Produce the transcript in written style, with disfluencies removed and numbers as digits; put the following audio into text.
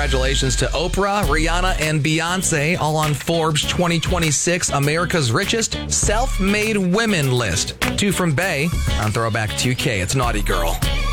congratulations to Oprah, Rihanna, and Beyonce, all on Forbes 2026 America's Richest Self-Made Women list. 2 from Bay on Throwback 2K. It's Naughty Girl.